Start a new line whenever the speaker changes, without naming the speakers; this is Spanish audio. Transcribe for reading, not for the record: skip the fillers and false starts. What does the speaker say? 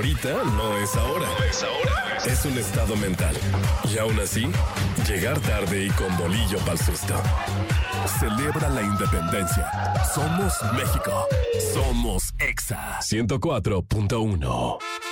ahorita no es ahora. Es un estado mental. Y aún así, llegar tarde y con bolillo pa'l susto. Celebra la independencia. Somos México. Somos EXA 104.1.